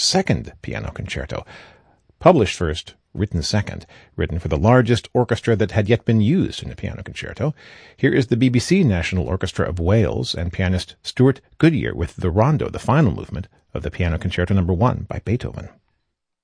second piano concerto. Published first, written second, written for the largest orchestra that had yet been used in a piano concerto. Here is the BBC National Orchestra of Wales and pianist Stuart Goodyear with the rondo, the final movement of the Piano Concerto No. 1 by Beethoven.